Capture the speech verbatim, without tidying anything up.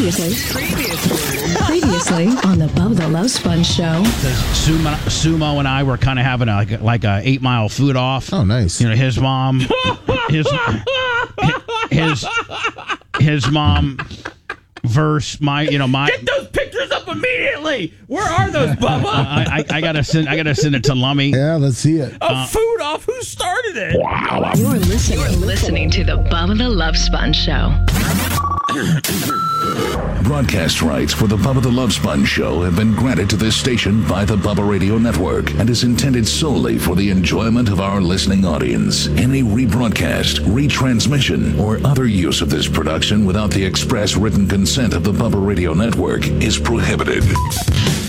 Previously, previously, previously on the Bubba the Love Sponge show. Sumo, Sumo and I were kind of having a, like a, like a eight mile food off. Oh, nice. You know, his mom, his his his mom versus my, you know, my. Get those pictures up immediately. Where are those, Bubba? I, I, I gotta send. I gotta send it to Lummy. Yeah, let's see it. A uh, food off. Who started it? Wow. You're listening. You're listening to the Bubba the Love Sponge show. Broadcast rights for the Bubba the Love Sponge show have been granted to this station by the Bubba Radio Network and is intended solely for the enjoyment of our listening audience. Any rebroadcast, retransmission, or other use of this production without the express written consent of the Bubba Radio Network is prohibited.